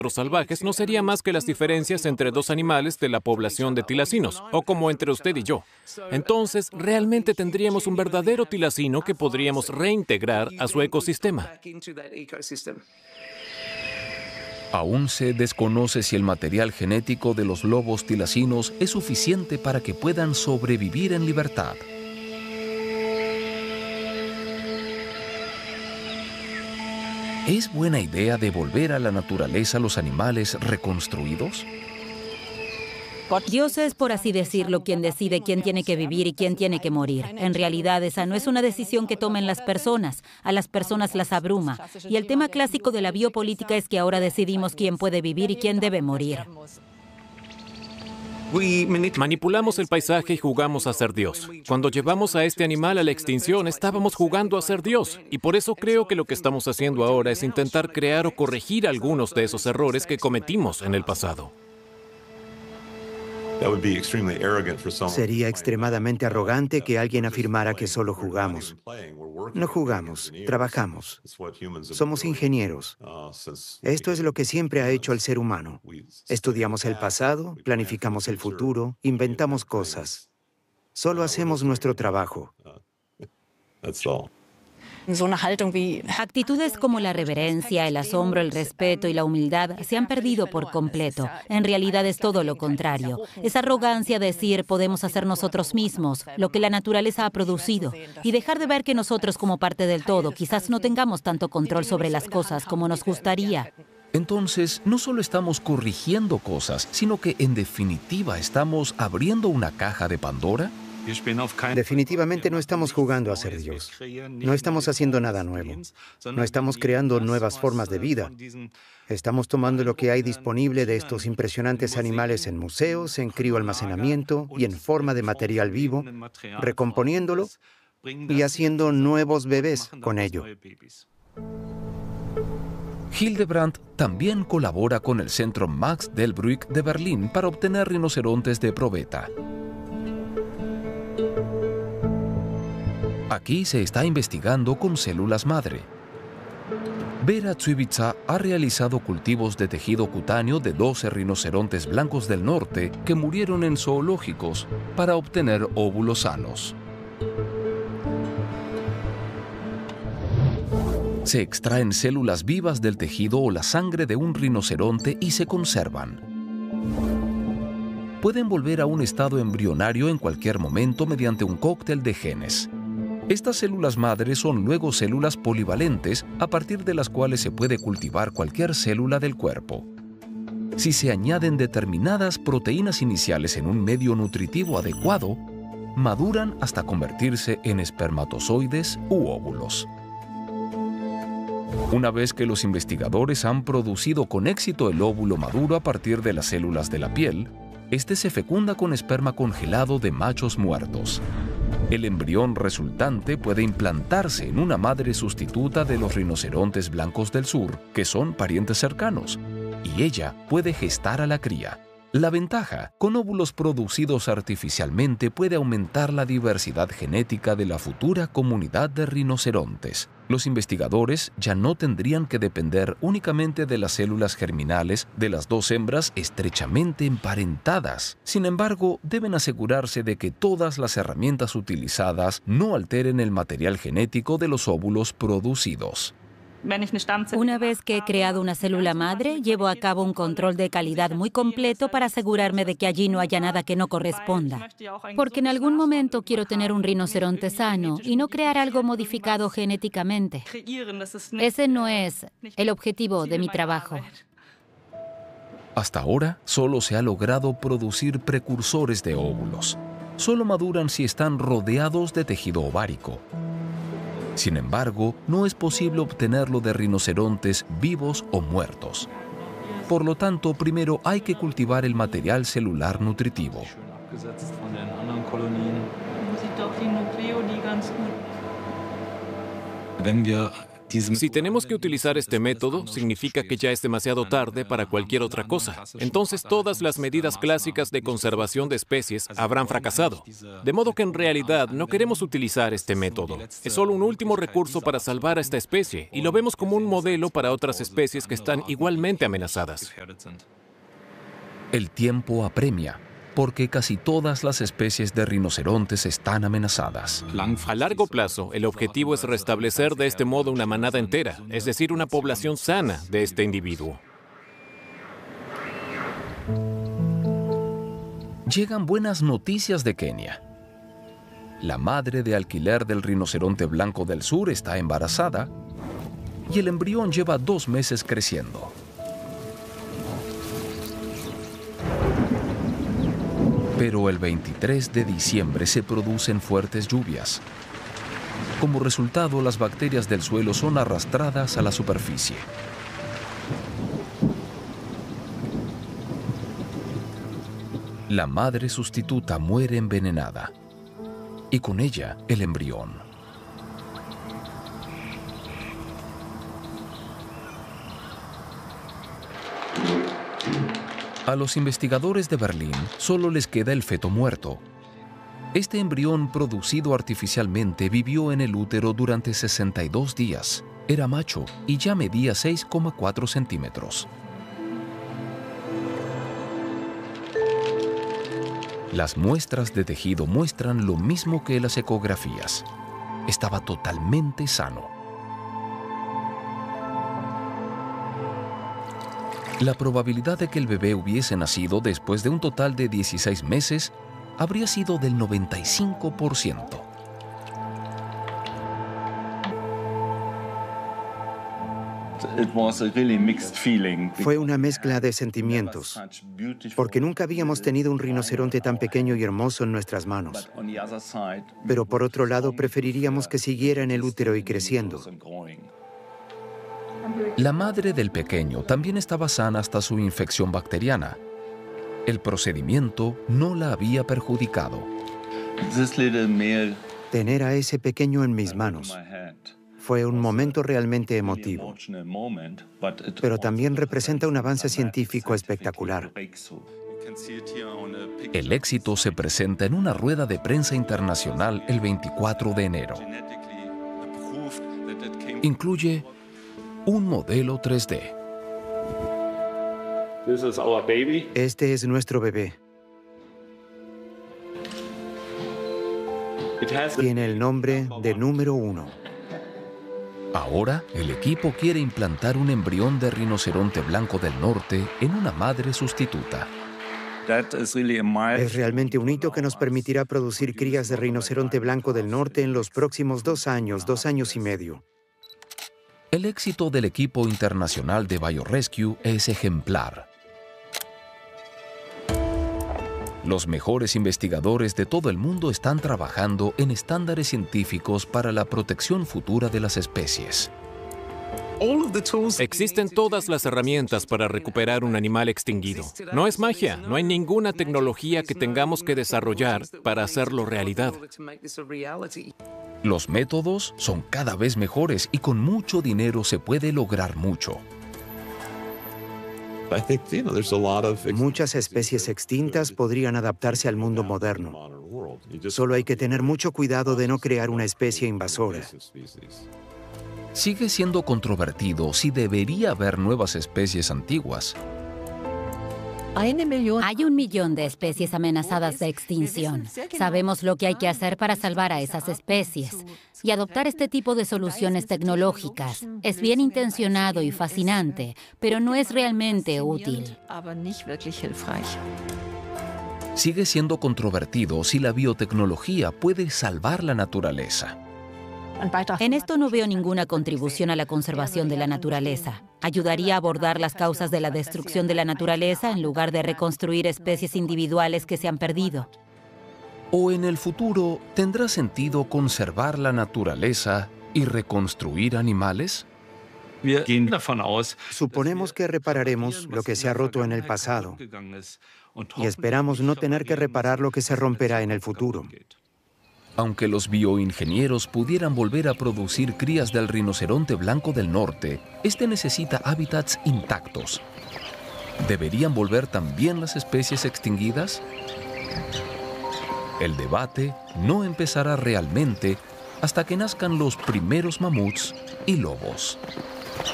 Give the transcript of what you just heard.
salvajes no sería más que las diferencias entre dos animales de la población de tilacinos, o como entre usted y yo. Entonces, realmente tendríamos un verdadero tilacino que podríamos reintegrar a su ecosistema. Aún se desconoce si el material genético de los lobos tilacinos es suficiente para que puedan sobrevivir en libertad. ¿Es buena idea devolver a la naturaleza los animales reconstruidos? Dios es, por así decirlo, quien decide quién tiene que vivir y quién tiene que morir. En realidad, esa no es una decisión que tomen las personas. A las personas las abruma. Y el tema clásico de la biopolítica es que ahora decidimos quién puede vivir y quién debe morir. Manipulamos el paisaje y jugamos a ser Dios. Cuando llevamos a este animal a la extinción, estábamos jugando a ser Dios. Y por eso creo que lo que estamos haciendo ahora es intentar crear o corregir algunos de esos errores que cometimos en el pasado. Sería extremadamente arrogante que alguien afirmara que solo jugamos. No jugamos, trabajamos. Somos ingenieros. Esto es lo que siempre ha hecho el ser humano. Estudiamos el pasado, planificamos el futuro, inventamos cosas. Solo hacemos nuestro trabajo. Actitudes como la reverencia, el asombro, el respeto y la humildad se han perdido por completo. En realidad es todo lo contrario. Es arrogancia decir podemos hacer nosotros mismos lo que la naturaleza ha producido y dejar de ver que nosotros como parte del todo quizás no tengamos tanto control sobre las cosas como nos gustaría. Entonces, no solo estamos corrigiendo cosas, sino que en definitiva estamos abriendo una caja de Pandora. Definitivamente no estamos jugando a ser Dios. No estamos haciendo nada nuevo. No estamos creando nuevas formas de vida. Estamos tomando lo que hay disponible de estos impresionantes animales en museos, en crioalmacenamiento y en forma de material vivo, recomponiéndolo y haciendo nuevos bebés con ello. Hildebrandt también colabora con el Centro Max Delbrück de Berlín para obtener rinocerontes de probeta. Aquí se está investigando con células madre. Vera Zuibica ha realizado cultivos de tejido cutáneo de 12 rinocerontes blancos del norte que murieron en zoológicos para obtener óvulos sanos. Se extraen células vivas del tejido o la sangre de un rinoceronte y se conservan. Pueden volver a un estado embrionario en cualquier momento mediante un cóctel de genes. Estas células madres son luego células polivalentes a partir de las cuales se puede cultivar cualquier célula del cuerpo. Si se añaden determinadas proteínas iniciales en un medio nutritivo adecuado, maduran hasta convertirse en espermatozoides u óvulos. Una vez que los investigadores han producido con éxito el óvulo maduro a partir de las células de la piel, este se fecunda con esperma congelado de machos muertos. El embrión resultante puede implantarse en una madre sustituta de los rinocerontes blancos del sur, que son parientes cercanos, y ella puede gestar a la cría. La ventaja, con óvulos producidos artificialmente puede aumentar la diversidad genética de la futura comunidad de rinocerontes. Los investigadores ya no tendrían que depender únicamente de las células germinales de las dos hembras estrechamente emparentadas. Sin embargo, deben asegurarse de que todas las herramientas utilizadas no alteren el material genético de los óvulos producidos. Una vez que he creado una célula madre, llevo a cabo un control de calidad muy completo para asegurarme de que allí no haya nada que no corresponda. Porque en algún momento quiero tener un rinoceronte sano y no crear algo modificado genéticamente. Ese no es el objetivo de mi trabajo. Hasta ahora, solo se ha logrado producir precursores de óvulos. Solo maduran si están rodeados de tejido ovárico. Sin embargo, no es posible obtenerlo de rinocerontes vivos o muertos. Por lo tanto, primero hay que cultivar el material celular nutritivo. Si tenemos que utilizar este método, significa que ya es demasiado tarde para cualquier otra cosa. Entonces todas las medidas clásicas de conservación de especies habrán fracasado. De modo que en realidad no queremos utilizar este método. Es solo un último recurso para salvar a esta especie y lo vemos como un modelo para otras especies que están igualmente amenazadas. El tiempo apremia, porque casi todas las especies de rinocerontes están amenazadas. A largo plazo, el objetivo es restablecer de este modo una manada entera, es decir, una población sana de este individuo. Llegan buenas noticias de Kenia. La madre de alquiler del rinoceronte blanco del sur está embarazada y el embrión lleva 2 meses creciendo. Pero el 23 de diciembre se producen fuertes lluvias. Como resultado, las bacterias del suelo son arrastradas a la superficie. La madre sustituta muere envenenada y con ella el embrión. A los investigadores de Berlín solo les queda el feto muerto. Este embrión producido artificialmente vivió en el útero durante 62 días. Era macho y ya medía 6,4 centímetros. Las muestras de tejido muestran lo mismo que las ecografías. Estaba totalmente sano. La probabilidad de que el bebé hubiese nacido después de un total de 16 meses habría sido del 95%. Fue una mezcla de sentimientos, porque nunca habíamos tenido un rinoceronte tan pequeño y hermoso en nuestras manos. Pero por otro lado, preferiríamos que siguiera en el útero y creciendo. La madre del pequeño también estaba sana hasta su infección bacteriana. El procedimiento no la había perjudicado. Tener a ese pequeño en mis manos fue un momento realmente emotivo, pero también representa un avance científico espectacular. El éxito se presenta en una rueda de prensa internacional el 24 de enero. Incluye un modelo 3D. Este es nuestro bebé. Tiene el nombre de número 1. Ahora, el equipo quiere implantar un embrión de rinoceronte blanco del norte en una madre sustituta. Es realmente un hito que nos permitirá producir crías de rinoceronte blanco del norte en los próximos 2 años, 2 años y medio. El éxito del equipo internacional de BioRescue es ejemplar. Los mejores investigadores de todo el mundo están trabajando en estándares científicos para la protección futura de las especies. Existen todas las herramientas para recuperar un animal extinguido. No es magia, no hay ninguna tecnología que tengamos que desarrollar para hacerlo realidad. Los métodos son cada vez mejores y con mucho dinero se puede lograr mucho. Muchas especies extintas podrían adaptarse al mundo moderno. Solo hay que tener mucho cuidado de no crear una especie invasora. Sigue siendo controvertido si debería haber nuevas especies antiguas. Hay 1 millón de especies amenazadas de extinción. Sabemos lo que hay que hacer para salvar a esas especies. Y adoptar este tipo de soluciones tecnológicas es bien intencionado y fascinante, pero no es realmente útil. Sigue siendo controvertido si la biotecnología puede salvar la naturaleza. En esto no veo ninguna contribución a la conservación de la naturaleza. Ayudaría a abordar las causas de la destrucción de la naturaleza en lugar de reconstruir especies individuales que se han perdido. ¿O en el futuro tendrá sentido conservar la naturaleza y reconstruir animales? Suponemos que repararemos lo que se ha roto en el pasado y esperamos no tener que reparar lo que se romperá en el futuro. Aunque los bioingenieros pudieran volver a producir crías del rinoceronte blanco del norte, este necesita hábitats intactos. ¿Deberían volver también las especies extinguidas? El debate no empezará realmente hasta que nazcan los primeros mamuts y lobos.